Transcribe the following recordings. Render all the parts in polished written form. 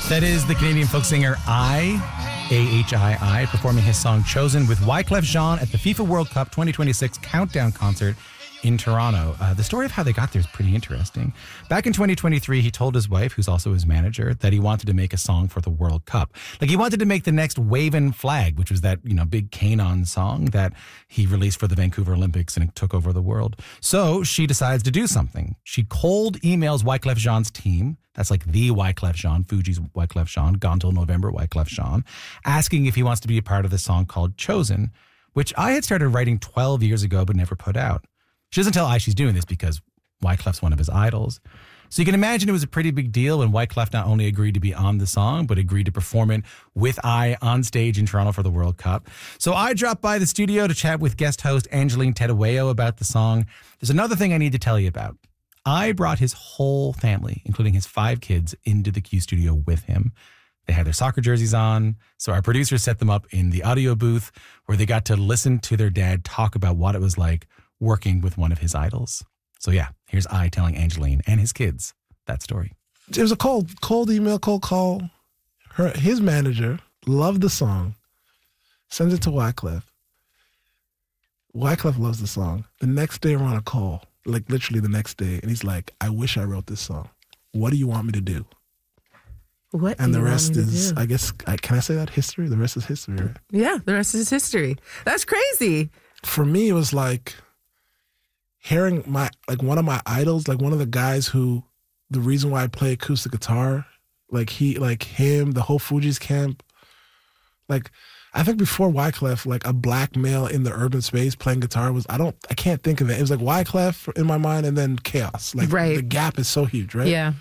That is the Canadian folk singer AHII, performing his song Chosen with Wyclef Jean at the FIFA World Cup 2026 Countdown concert in Toronto. The story of how they got there is pretty interesting. Back in 2023, he told his wife, who's also his manager, that he wanted to make a song for the World Cup. Like, he wanted to make the next Wavin' Flag, which was that, big Kanon song that he released for the Vancouver Olympics and it took over the world. So she decides to do something. She cold emails Wyclef Jean's team. That's like the Wyclef Jean, Fuji's Wyclef Jean, Gone Till November Wyclef Jean, asking if he wants to be a part of the song called Chosen, which I had started writing 12 years ago but never put out. She doesn't tell I she's doing this because Wyclef's one of his idols. So you can imagine it was a pretty big deal when Wyclef not only agreed to be on the song, but agreed to perform it with I on stage in Toronto for the World Cup. So I dropped by the studio to chat with guest host Angeline Tedaweo about the song. There's another thing I need to tell you about. I brought his whole family, including his 5 kids, into the Q studio with him. They had their soccer jerseys on, so our producer set them up in the audio booth where they got to listen to their dad talk about what it was like working with one of his idols. So yeah, here's I telling Angeline and his kids that story. It was a cold email, cold call. His manager loved the song, sends it to Wyclef. Wyclef loves the song. The next day we're on a call, like literally the next day, and he's like, I wish I wrote this song. What do you want me to do? What? And the rest is, I guess, can I say that? History? The rest is history, right? Yeah, the rest is history. That's crazy. For me, it was like hearing one of my idols, like one of the guys who, the reason why I play acoustic guitar, him, the whole Fugees camp, I think before Wyclef, a black male in the urban space playing guitar was, I can't think of it. It was like Wyclef in my mind and then Chaos. Right. The gap is so huge, right? Yeah.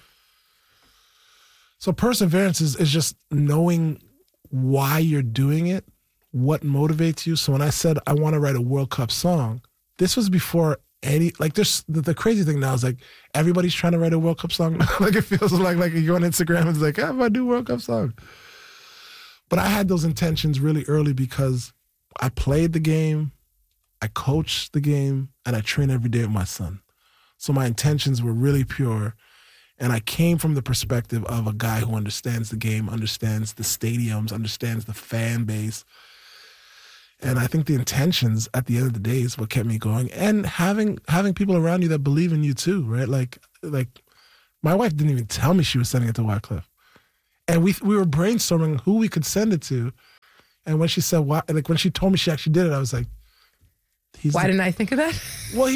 So perseverance is just knowing why you're doing it, what motivates you. So when I said I want to write a World Cup song, this was before the crazy thing now is everybody's trying to write a World Cup song. It feels like you go on Instagram and it's like, if I do World Cup song. But I had those intentions really early because I played the game, I coached the game, and I train every day with my son. So my intentions were really pure. And I came from the perspective of a guy who understands the game, understands the stadiums, understands the fan base. And I think the intentions at the end of the day is what kept me going. And having people around you that believe in you too, right? Like my wife didn't even tell me she was sending it to Wyclef. And we were brainstorming who we could send it to. And when she said why, when she told me she actually did it, I was like, why didn't I think of that? Well,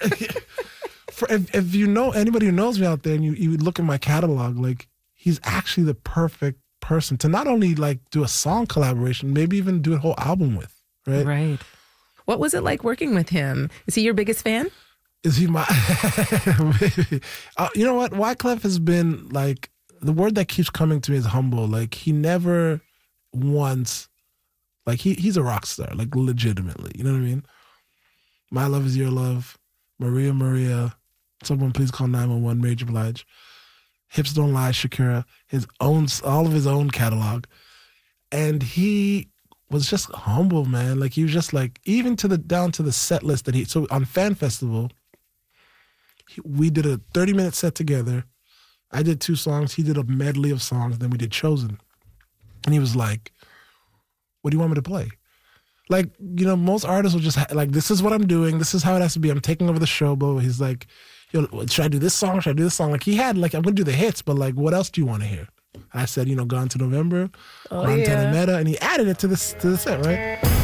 if you know anybody who knows me out there and you look at my catalog, he's actually the perfect person to not only do a song collaboration, maybe even do a whole album with, right? Right. What was it like working with him? Is he your biggest fan? Is he my... you know what? Wyclef has been the word that keeps coming to me is humble. He never once... he's a rock star, legitimately. You know what I mean? My Love Is Your Love, Maria Maria, Someone Please Call 911, Mary J. Blige, Hips Don't Lie, Shakira, all of his own catalog. And he was just humble, man. He was just even down to the set list that so on Fan Festival, we did a 30-minute set together. I did 2 songs. He did a medley of songs. Then we did Chosen. And he was like, what do you want me to play? Most artists will just this is what I'm doing. This is how it has to be. I'm taking over the show, bro. He's like, should I do this song? Should I do this song? He had, I'm going to do the hits, but what else do you want to hear? I said, Gone to November, Guantanamera, and he added it to the set, right?